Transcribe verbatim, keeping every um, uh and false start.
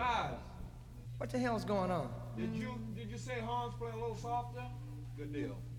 Guys, What the hell's going on? did you did you say Hans play a little softer? Good deal.